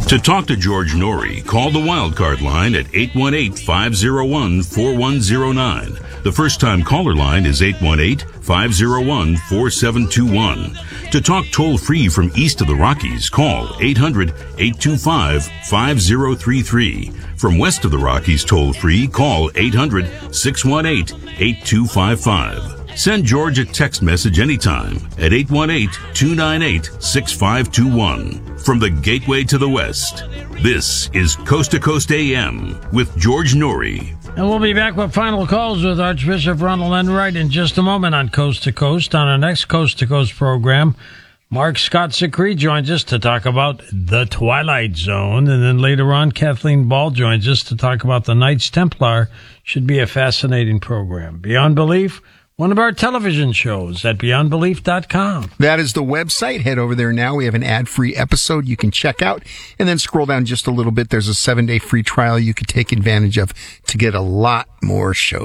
To talk to George Norrie, call the Wildcard line at 818-501-4109. The first-time caller line is 818-501-4721. To talk toll-free from east of the Rockies, call 800-825-5033. From west of the Rockies toll-free, call 800-618-8255. Send George a text message anytime at 818-298-6521. From the Gateway to the West, this is Coast to Coast AM with George Norrie. And we'll be back with final calls with Archbishop Ronald Enright in just a moment on Coast to Coast. On our next Coast to Coast program, Mark Scott Zicree joins us to talk about the Twilight Zone. And then later on, Kathleen Ball joins us to talk about the Knights Templar. Should be a fascinating program. Beyond Belief, one of our television shows at beyondbelief.com. That is the website. Head over there now. We have an ad-free episode you can check out. And then scroll down just a little bit. There's a 7-day free trial you could take advantage of to get a lot more shows.